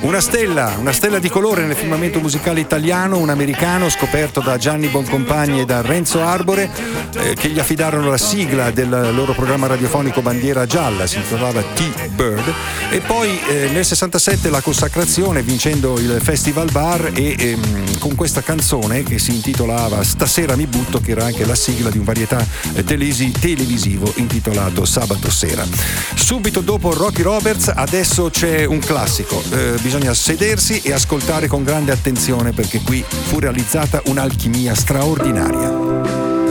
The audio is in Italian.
Una stella di colore nel firmamento musicale italiano, un americano scoperto da Gianni Boncompagni e da Renzo Arbore, che gli affidarono la sigla del loro programma radiofonico Bandiera Gialla, si intitolava T-Bird, e poi nel 67 la consacrazione vincendo il Festival Bar e con questa canzone che si intitolava Stasera mi butto, che era anche la sigla di un varietà televisivo intitolato Sabato Sera. Subito dopo Rocky Roberts adesso c'è un classico, bisogna sedersi e ascoltare con grande attenzione perché qui fu realizzata un'alchimia straordinaria.